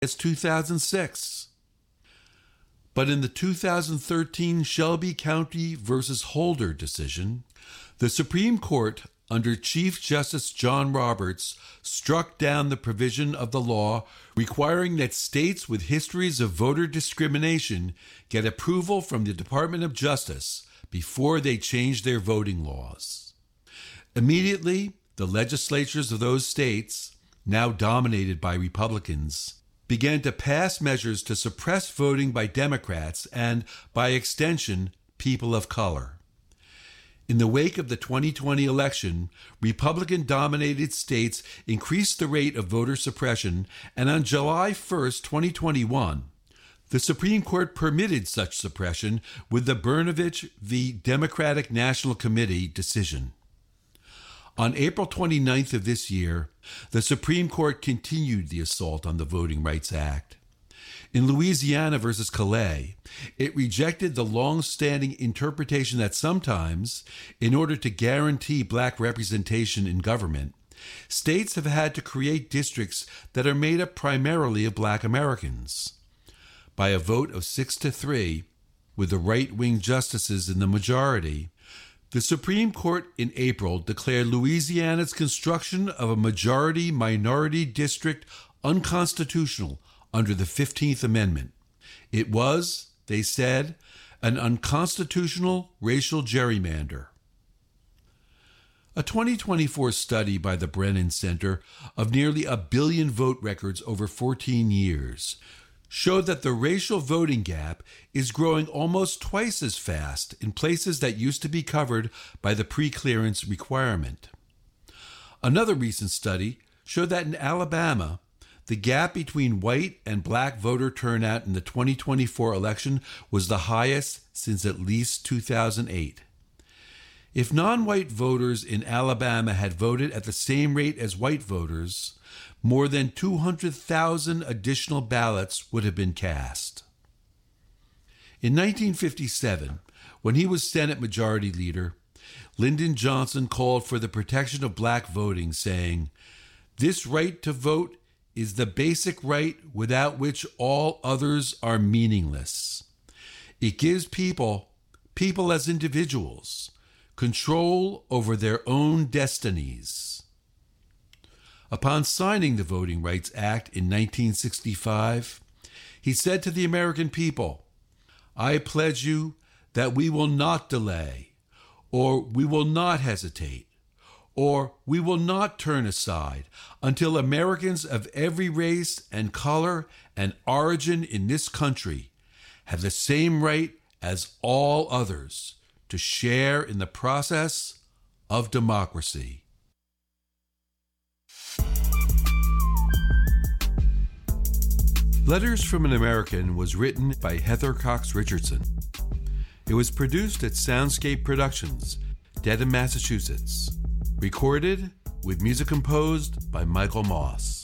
as 2006. But in the 2013 Shelby County versus Holder decision, the Supreme Court, under Chief Justice John Roberts, struck down the provision of the law requiring that states with histories of voter discrimination get approval from the Department of Justice before they change their voting laws. Immediately, the legislatures of those states, now dominated by Republicans, began to pass measures to suppress voting by Democrats and, by extension, people of color. In the wake of the 2020 election, Republican-dominated states increased the rate of voter suppression, and on July 1, 2021, the Supreme Court permitted such suppression with the Brnovich v. Democratic National Committee decision. On April 29th of this year, the Supreme Court continued the assault on the Voting Rights Act. In Louisiana versus Calais, it rejected the long-standing interpretation that sometimes, in order to guarantee black representation in government, states have had to create districts that are made up primarily of black Americans. By a vote of 6-3, with the right-wing justices in the majority, the Supreme Court in April declared Louisiana's construction of a majority-minority district unconstitutional under the 15th Amendment. It was, they said, an unconstitutional racial gerrymander. A 2024 study by the Brennan Center of nearly 1 billion vote records over 14 years showed that the racial voting gap is growing almost twice as fast in places that used to be covered by the pre-clearance requirement. Another recent study showed that in Alabama, the gap between white and black voter turnout in the 2024 election was the highest since at least 2008. If non-white voters in Alabama had voted at the same rate as white voters, more than 200,000 additional ballots would have been cast. In 1957, when he was Senate Majority Leader, Lyndon Johnson called for the protection of black voting, saying, "This right to vote is the basic right without which all others are meaningless. It gives people as individuals, control over their own destinies." Upon signing the Voting Rights Act in 1965, he said to the American people, "I pledge you that we will not delay, or we will not hesitate, or we will not turn aside until Americans of every race and color and origin in this country have the same right as all others to share in the process of democracy." Letters from an American was written by Heather Cox Richardson. It was produced at Soundscape Productions, Dedham, Massachusetts. Recorded with music composed by Michael Moss.